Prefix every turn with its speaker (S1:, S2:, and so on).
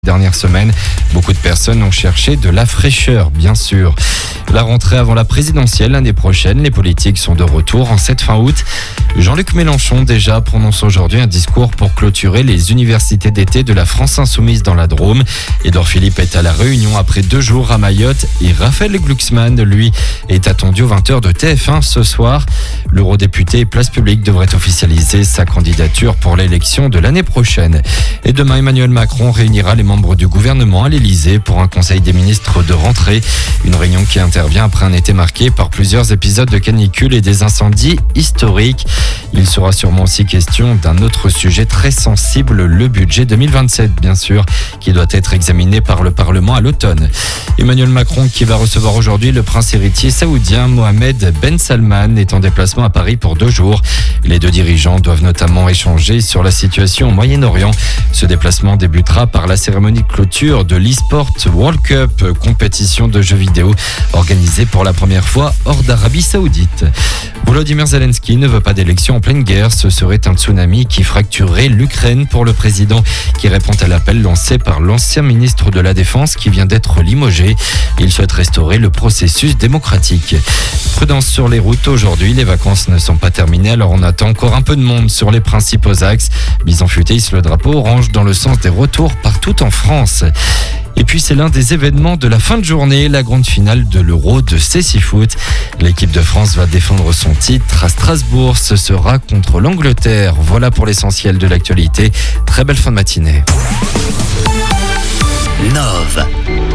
S1: Dernière semaine, beaucoup de personnes ont cherché de la fraîcheur, bien sûr. La rentrée avant la présidentielle l'année prochaine, les politiques sont de retour en cette fin août. Jean-Luc Mélenchon déjà prononce aujourd'hui un discours pour clôturer les universités d'été de la France Insoumise dans la Drôme. Édouard Philippe est à la Réunion après 2 jours à Mayotte et Raphaël Glucksmann, lui, est attendu aux 20h de TF1 ce soir. L'eurodéputé Place Publique devrait officialiser sa candidature pour l'élection de l'année prochaine. Et demain, Emmanuel Macron réunira les membres du gouvernement à l'Elysée pour un conseil des ministres de rentrée. Une réunion qui intervient après un été marqué par plusieurs épisodes de canicule et des incendies historiques. Il sera sûrement aussi question d'un autre sujet très sensible, le budget 2027 bien sûr, qui doit être examiné par le Parlement à l'automne. Emmanuel Macron qui va recevoir aujourd'hui le prince héritier saoudien Mohamed Ben Salman est en déplacement à Paris pour 2 jours. Les 2 dirigeants doivent notamment échanger sur la situation au Moyen-Orient. Ce déplacement débutera par la cérémonie de clôture de l'eSport World Cup, compétition de jeux vidéo organisée pour la première fois hors d'Arabie Saoudite. Volodymyr Zelensky ne veut pas d'élection en pleine guerre. Ce serait un tsunami qui fracturerait l'Ukraine pour le président qui répond à l'appel lancé par l'ancien ministre de la Défense qui vient d'être limogé. Il souhaite restaurer le processus démocratique. Prudence sur les routes aujourd'hui. Les vacances ne sont pas terminées, alors on attend encore un peu de monde sur les principaux axes. Bison futé hisse le drapeau orange dans le sens des retours partout en France. Et puis c'est l'un des événements de la fin de journée, la grande finale de l'Euro de Cécifoot. L'équipe de France va défendre son titre à Strasbourg. Ce sera contre l'Angleterre. Voilà pour l'essentiel de l'actualité. Très belle fin de matinée.
S2: Nove.